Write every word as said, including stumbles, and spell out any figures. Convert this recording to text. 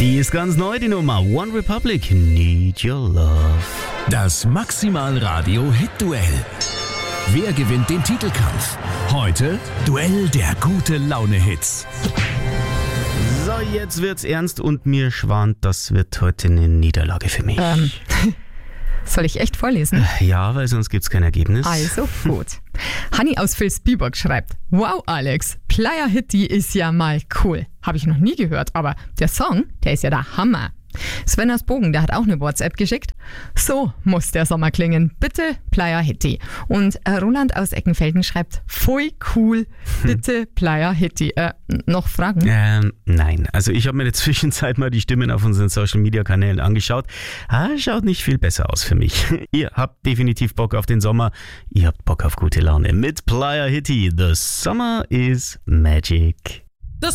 Die ist ganz neu, die Nummer One Republic, Need Your Love. Das Maximal Radio Hit-Duell. Wer gewinnt den Titelkampf? Heute Duell der Gute-Laune-Hits. So, jetzt wird's ernst und mir schwant, das wird heute eine Niederlage für mich. Ähm, soll ich echt vorlesen? Ja, weil sonst gibt's kein Ergebnis. Also gut. Hanni aus Vilsbiburg schreibt: Wow, Alex, Playa Hitty ist ja mal cool. Habe ich noch nie gehört, aber der Song, der ist ja der Hammer. Sven aus Bogen, der hat auch eine WhatsApp geschickt. So muss der Sommer klingen. Bitte Playa Hitty. Und äh, Roland aus Eckenfelden schreibt: Voll cool. Bitte Playa Hitty. Äh, noch Fragen? Ähm, nein. Also ich habe mir in der Zwischenzeit mal die Stimmen auf unseren Social-Media-Kanälen angeschaut. Ah, schaut nicht viel besser aus für mich. Ihr habt definitiv Bock auf den Sommer. Ihr habt Bock auf gute Laune. Mit Playa Hitty. The Summer is Magic.